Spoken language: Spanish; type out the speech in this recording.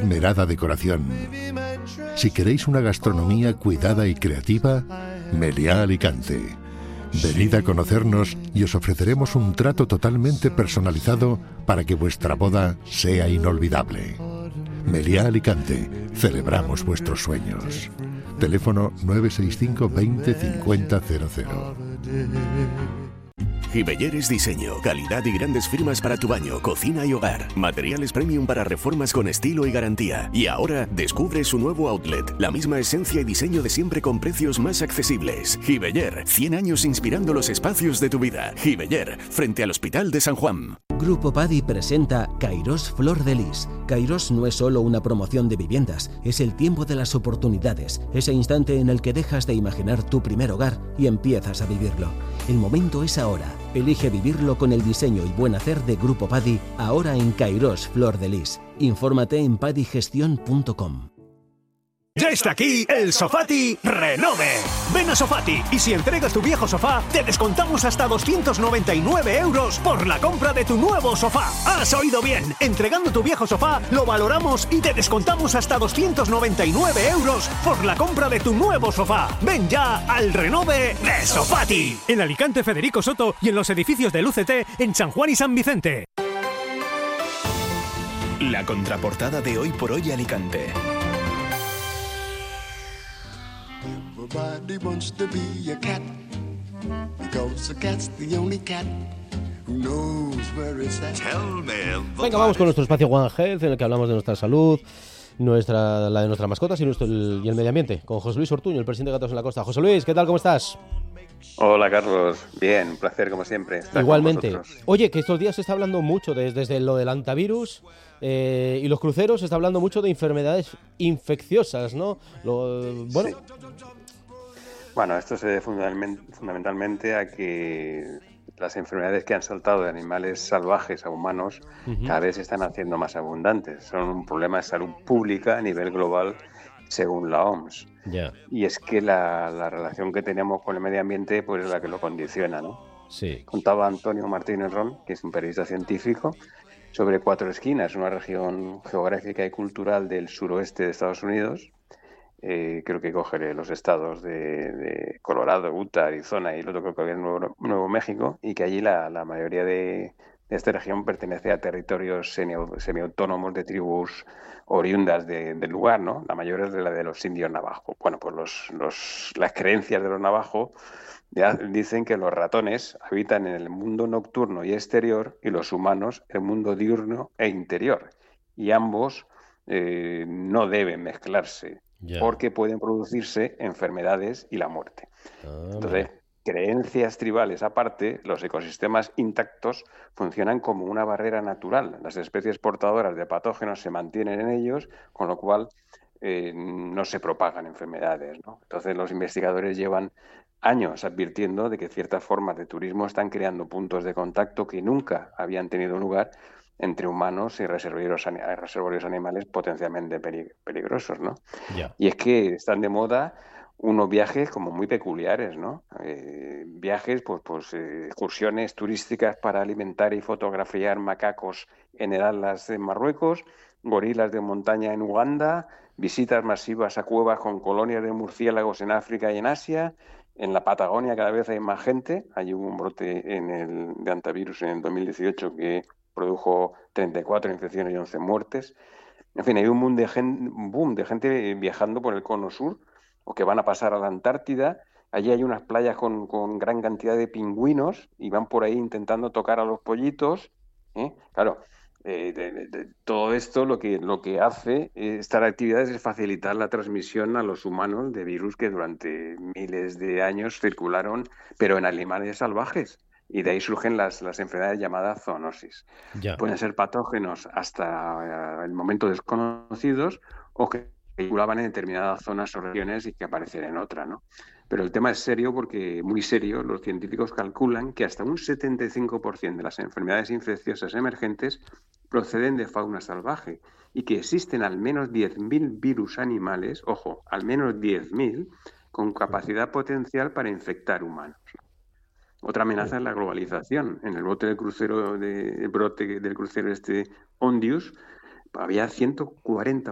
esmerada decoración. Si queréis una gastronomía cuidada y creativa, Meliá Alicante. Venid a conocernos y os ofreceremos un trato totalmente personalizado para que vuestra boda sea inolvidable. Meliá Alicante, celebramos vuestros sueños. Teléfono 965 20 50 00. Gibelleres Diseño, calidad y grandes firmas para tu baño, cocina y hogar. Materiales premium para reformas con estilo y garantía. Y ahora descubre su nuevo outlet, la misma esencia y diseño de siempre con precios más accesibles. Gibeller, 100 años inspirando los espacios de tu vida. Gibeller, frente al Hospital de San Juan. Grupo Padi presenta Kairos Flor de Lis. Kairos no es solo una promoción de viviendas, es el tiempo de las oportunidades, ese instante en el que dejas de imaginar tu primer hogar y empiezas a vivirlo. El momento es ahora. Elige vivirlo con el diseño y buen hacer de Grupo Padi, ahora en Kairos Flor de Lis. Infórmate en padigestion.com. Ya está aquí el Sofati Renove. Ven a Sofati y si entregas tu viejo sofá, te descontamos hasta 299 € por la compra de tu nuevo sofá. ¡Has oído bien! Entregando tu viejo sofá, lo valoramos y te descontamos hasta 299 € por la compra de tu nuevo sofá. Ven ya al Renove de Sofati. En Alicante, Federico Soto y en los edificios del UCT en San Juan y San Vicente. La contraportada de Hoy por Hoy Alicante. Everybody wants to be a cat, because a cat's the only cat who knows where it's at. Tell me. Venga, vamos con nuestro espacio One Health, en el que hablamos de nuestra salud, la de nuestras mascotas y el medio ambiente, con José Luis Ortuño, el presidente de Gatos en la Costa. José Luis, ¿qué tal? ¿Cómo estás? Hola, Carlos. Bien, un placer como siempre estar igualmente. Con vosotros. Oye, que estos días se está hablando mucho desde lo del antivirus y los cruceros, se está hablando mucho de enfermedades infecciosas, ¿no? Bueno. Sí. Bueno, esto se debe fundamentalmente a que las enfermedades que han saltado de animales salvajes a humanos cada vez se están haciendo más abundantes. Son un problema de salud pública a nivel global, según la OMS. Yeah. Y es que la relación que tenemos con el medio ambiente pues es la que lo condiciona, ¿no? Sí. Contaba Antonio Martínez Ron, que es un periodista científico, sobre Cuatro Esquinas, una región geográfica y cultural del suroeste de Estados Unidos. Creo que coge los estados de Colorado, Utah, Arizona y el otro creo que había Nuevo México, y que allí la mayoría de esta región pertenece a territorios semiautónomos de tribus oriundas del lugar, ¿no? La mayoría es de la de los indios navajo. Bueno, pues las creencias de los navajo ya dicen que los ratones habitan en el mundo nocturno y exterior y los humanos el mundo diurno e interior. Y ambos no deben mezclarse. Yeah. Porque pueden producirse enfermedades y la muerte. Entonces, creencias tribales aparte, los ecosistemas intactos funcionan como una barrera natural. Las especies portadoras de patógenos se mantienen en ellos, con lo cual no se propagan enfermedades, ¿no? Entonces, los investigadores llevan años advirtiendo de que ciertas formas de turismo están creando puntos de contacto que nunca habían tenido lugar entre humanos y reservorios animales potencialmente peligrosos, ¿no? Yeah. Y es que están de moda unos viajes como muy peculiares, ¿no? Viajes, excursiones turísticas para alimentar y fotografiar macacos en el Atlas de Marruecos, gorilas de montaña en Uganda, visitas masivas a cuevas con colonias de murciélagos en África y en Asia. En la Patagonia cada vez hay más gente. Allí hubo un brote de antivirus en el 2018 que produjo 34 infecciones y 11 muertes. En fin, hay un boom de gente viajando por el cono sur o que van a pasar a la Antártida. Allí hay unas playas con gran cantidad de pingüinos y van por ahí intentando tocar a los pollitos. Claro, todo esto lo que hace estas actividades es facilitar la transmisión a los humanos de virus que durante miles de años circularon, pero en animales salvajes. Y de ahí surgen las enfermedades llamadas zoonosis. Yeah. Pueden ser patógenos hasta el momento desconocidos o que circulaban en determinadas zonas o regiones y que aparecen en otra, ¿no? Pero el tema es serio porque, muy serio, los científicos calculan que hasta un 75% de las enfermedades infecciosas emergentes proceden de fauna salvaje y que existen al menos 10.000 virus animales, ojo, al menos 10.000, con capacidad potencial para infectar humanos. Otra amenaza es la globalización. En el brote del crucero Ondius había 140